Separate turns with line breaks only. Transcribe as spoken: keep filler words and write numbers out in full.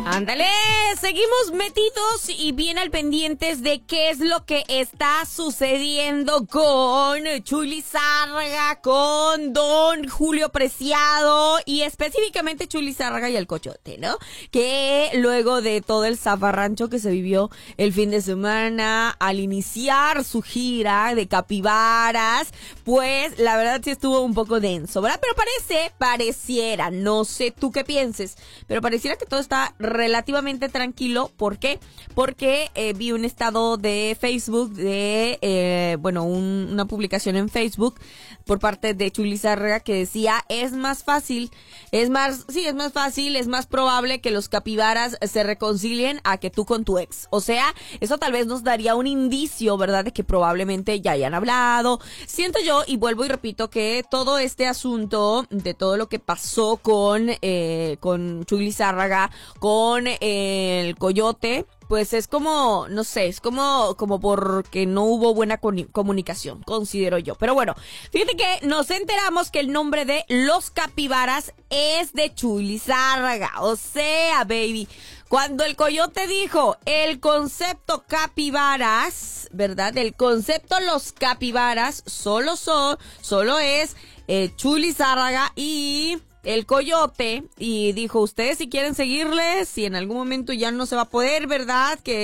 Ándale, seguimos metidos y bien al pendientes de qué es lo que está sucediendo con Chuy Lizárraga, con Don Julio Preciado y específicamente Chuy Lizárraga y el Coyote, ¿no? Que luego de todo el zafarrancho que se vivió el fin de semana al iniciar su gira de capibaras, pues la verdad sí estuvo un poco denso, ¿verdad? Pero parece, pareciera, no sé tú qué pienses, pero pareciera que todo está relativamente tranquilo. ¿Por qué? Porque eh, vi un estado de Facebook de, eh, bueno, un, una publicación en Facebook por parte de Chuy Lizárraga que decía, es más fácil, es más, sí, es más fácil, es más probable que los capibaras se reconcilien a que tú con tu ex. O sea, eso tal vez nos daría un indicio, ¿verdad?, de que probablemente ya hayan hablado. Siento yo, y vuelvo y repito, que todo este asunto de todo lo que pasó con, eh, con Chuy Lizárraga, con eh, el Coyote, pues es como, no sé, es como, como porque no hubo buena con- comunicación, considero yo. Pero bueno, fíjate que nos enteramos que el nombre de Los Capibaras es de Chuy Lizárraga. O sea, baby, cuando el Coyote dijo el concepto capibaras, ¿verdad? El concepto Los Capibaras solo son, solo es eh, Chuy Lizárraga y el Coyote, y dijo, ustedes si quieren seguirle, si en algún momento ya no se va a poder, ¿verdad?, que